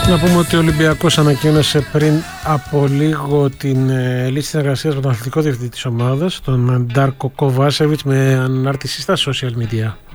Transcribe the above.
Να πούμε ότι ο Ολυμπιακός ανακοίνωσε πριν από λίγο την λύση συνεργασίας με τον αθλητικό διευθυντή της ομάδας, τον Ντάρκο Κοβάσεβιτς, με ανάρτηση στα social media.